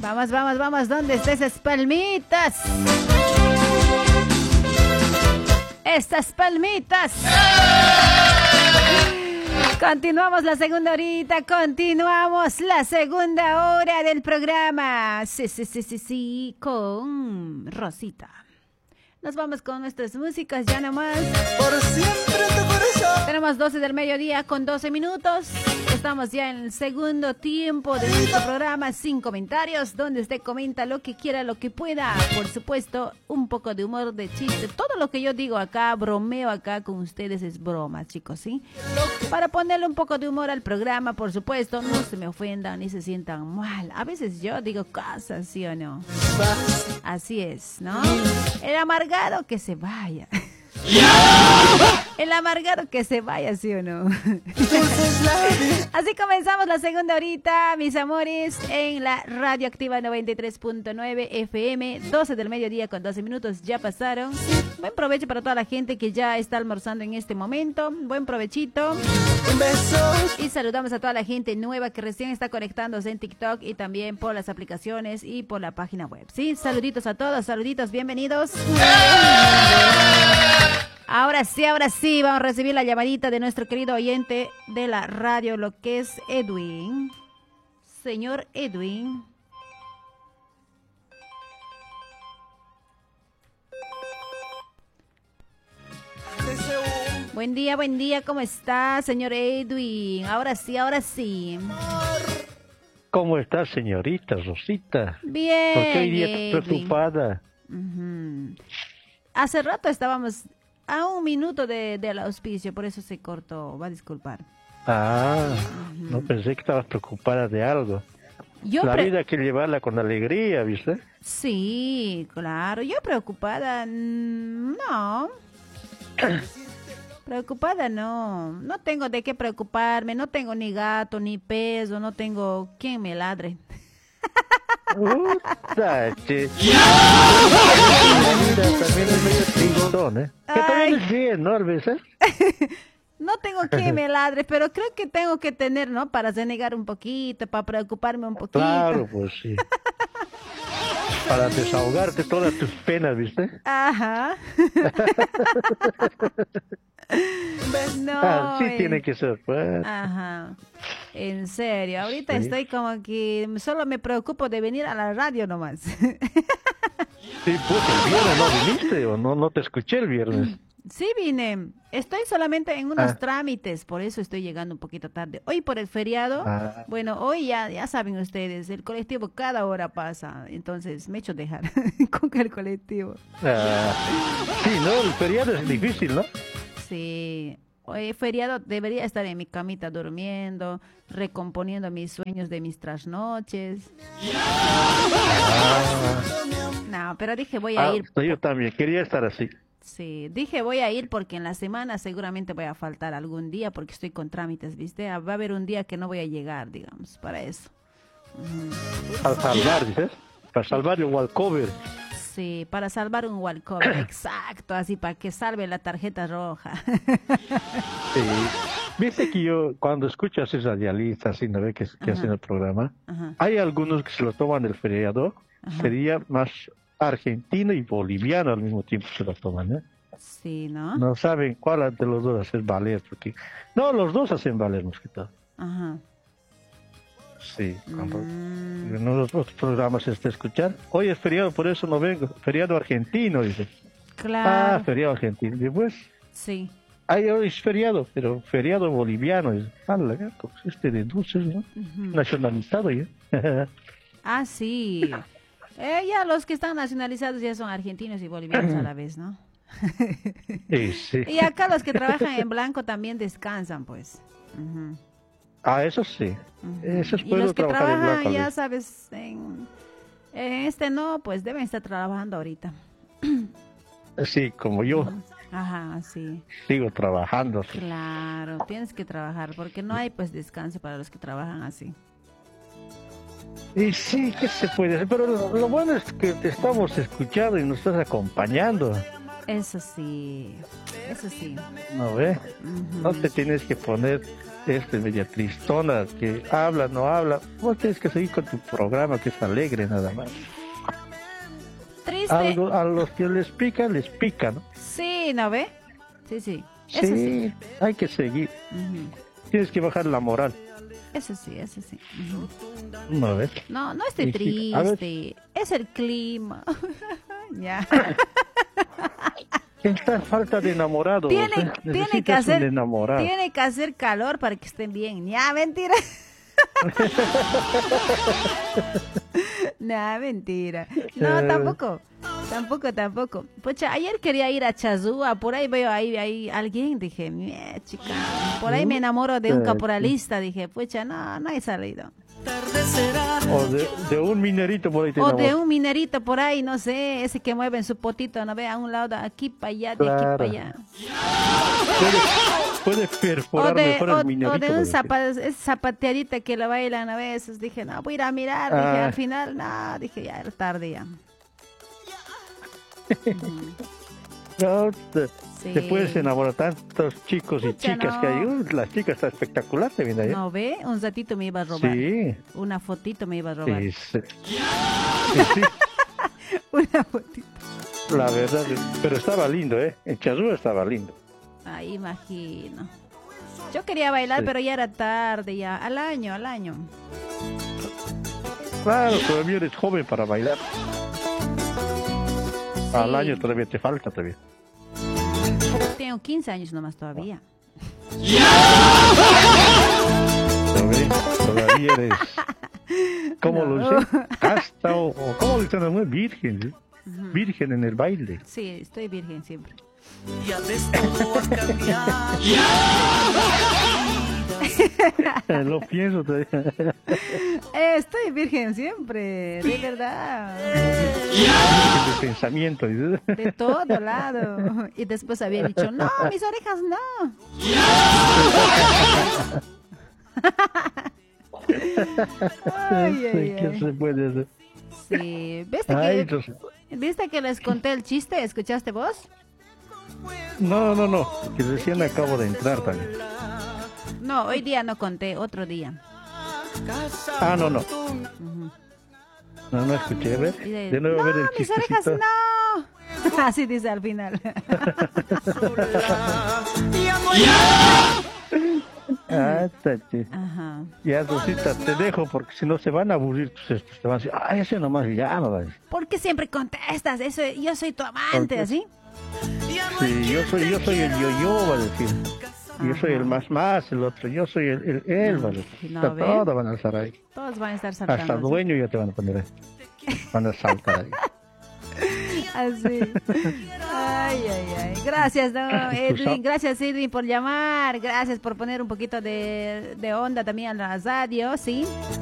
Vamos, vamos, vamos. ¿Dónde están esas palmitas? Estas palmitas. Continuamos la segunda horita, continuamos la segunda hora del programa. Sí, con Rosita. Nos vamos con nuestras músicas ya nomás. Por siempre tu corazón. Tenemos 12 del mediodía con 12 minutos. Estamos ya en el segundo tiempo de nuestro programa Sin Comentarios, donde usted comenta lo que quiera, lo que pueda. Por supuesto, un poco de humor, de chiste. Todo lo que yo digo acá, bromeo acá con ustedes es broma, chicos, ¿sí? Para ponerle un poco de humor al programa, por supuesto, no se me ofendan ni se sientan mal. A veces yo digo cosas, ¿sí o no? Así es, ¿no? El amargado que se vaya. El amargado que se vaya, ¿sí o no? Así comenzamos la segunda horita, mis amores, en la Radioactiva 93.9 FM, 12 del mediodía con 12 minutos, ya pasaron. Buen provecho para toda la gente que ya está almorzando en este momento. Buen provechito. Un beso. Y saludamos a toda la gente nueva que recién está conectándose en TikTok y también por las aplicaciones y por la página web. Sí, saluditos a todos, saluditos, bienvenidos. Ahora sí, vamos a recibir la llamadita de nuestro querido oyente de la radio, lo que es Edwin. Señor Edwin. Buen día, ¿cómo está, señor Edwin? Ahora sí. ¿Cómo está, señorita Rosita? Bien, ¿Por qué hoy día Edwin. estás preocupada? Hace rato estábamos a un minuto del auspicio, por eso se cortó, va a disculpar. No pensé que estabas preocupada de algo. La vida hay que llevarla con alegría, ¿viste? Sí, claro, yo preocupada, no. Preocupada no tengo de qué preocuparme, no tengo ni gato, ni peso, no tengo quien me ladre. Che. También es medio tristón, ¿eh? Que también es bien, ¿no? ¿Ves? No tengo quien me ladre, pero creo que tengo que tener, ¿no? Para renegar un poquito, para preocuparme un poquito. Claro, pues sí. Para desahogarte todas tus penas, ¿viste? Ajá. No. Sí tiene que ser, pues. Ajá. En serio, ahorita Sí. estoy como que solo me preocupo de venir a la radio nomás. Sí, pues el viernes no viniste o no te escuché el viernes. Sí vine, estoy solamente en unos trámites, por eso estoy llegando un poquito tarde. Hoy por el feriado, bueno, hoy ya saben ustedes, el colectivo cada hora pasa, entonces me echo dejar con el colectivo. Sí, ¿no? El feriado es difícil, ¿no? Sí, hoy feriado debería estar en mi camita durmiendo, recomponiendo mis sueños de mis trasnoches. No, pero dije voy a ir. Yo también quería estar así. Sí, dije voy a ir porque en la semana seguramente voy a faltar algún día porque estoy con trámites, ¿viste? Va a haber un día que no voy a llegar, digamos, para eso. Para salvar, dices. Para salvar el walkover. Sí, para salvar un walkover, exacto, así para que salve la tarjeta roja. Sí. Viste que yo, cuando escucho a esos radialistas, así, ¿no ve? Que hacen el programa, hay algunos que se lo toman del feriado, sería más argentino y boliviano al mismo tiempo se lo toman, ¿eh? Sí, ¿no? No saben cuál de los dos hacer valer, porque... No, los dos hacen valer, más que todo. Ajá. Sí, cuando en los otros programas se está escuchando. Hoy es feriado, por eso no vengo. Feriado argentino, dice. Claro. Feriado argentino. Después, sí. Hoy es feriado, pero feriado boliviano. Dice, pues de dulces, ¿no? Nacionalizado ya. Sí. Ya los que están nacionalizados ya son argentinos y bolivianos a la vez, ¿no? Sí. Y acá los que trabajan en blanco también descansan, pues. Eso sí. Eso es Y los que trabajar en trabajan, blanco, ya sabes, en no, pues deben estar trabajando ahorita. Sí, como yo. Ajá, sí. Sigo trabajando. Claro, tienes que trabajar porque no hay pues descanso para los que trabajan así. Y sí, ¿qué se puede hacer? Pero lo bueno es que te estamos escuchando y nos estás acompañando. Eso sí. eso sí. ¿No ves? No te tienes que poner media tristona, que habla, no habla. Vos tienes que seguir con tu programa, que es alegre nada más. Triste. A los que les pica, ¿no? Sí, ¿no ve? Sí. Eso Sí, hay que seguir. Tienes que bajar la moral. Eso sí. ¿No ves? No estoy Sí, triste. Es el clima. Ya. Esta falta de enamorado. Tiene que hacer, un enamorado. tiene que hacer calor para que estén bien. Ya, mentira. No, mentira. No, tampoco. Pucha, ayer quería ir a Chazúa, por ahí veo ahí alguien, dije, chica, por ahí me enamoro de un caporalista, dije, pucha, no he salido. O de un minerito por ahí te O de enamoras. un minerito por ahí, no sé, ese que mueve en su potito, no ve, a un lado, de aquí para allá, de aquí para allá. Puede perforar mejor el minerito. O de un porque- zapateadita que la bailan a veces. Dije, no, voy a ir a mirar. Dije, al final, no, dije, ya era tarde ya. No, Sí. te puedes enamorar tantos chicos y Pucha, chicas no. que hay. La chica está espectacular, te viene ahí. No, ve, un ratito me iba a robar. Sí, Una fotito me iba a robar. sí. Una fotito. La verdad, pero estaba lindo, ¿eh? En Chazúa estaba lindo. Ay, imagino. Yo quería bailar, Sí. pero ya era tarde, ya. Al año. Claro, todavía eres joven para bailar. Al Sí. año todavía te falta todavía. Tengo 15 años nomás todavía. Todavía eres... ¿Cómo No. lo dice? Casta o ¿cómo lo dicen? No, virgen, ¿sí? Virgen en el baile. Sí, estoy virgen siempre. Ya ves, todo ha cambiado. Lo pienso todavía. Estoy virgen siempre, de verdad. De pensamiento. ¿Sí? De todo lado. Y después había dicho, no, mis orejas no. Ay. ¿Qué se puede hacer? Sí, Ay, entonces- ¿viste que les conté el chiste? ¿Escuchaste vos? No, que recién acabo de entrar también. No, hoy día no conté, otro día. No. Ujú. No escuché, a ver. Y De nuevo a ver el no, mis orejas chistecito. no. Así dice al final. Tache. Ajá. Ya, Rosita, te dejo porque si no se van a aburrir tus estos. Te van a decir, ese nomás llama. Va a decir. ¿Por qué siempre contestas? Eso, yo soy tu amante, Porque- ¿así? Sí, yo soy el yo, va a decir. Yo soy el más, el otro, yo soy el él, va a decir. No, ¿ve? Todos van a estar ahí. Todos van a estar Hasta saltando. el dueño ya te van a poner ahí. Van a saltar ahí. Así. Ay. Gracias, ¿no, Edwin? Gracias, Edwin, por llamar. Gracias por poner un poquito de onda también a la radio, ¿sí?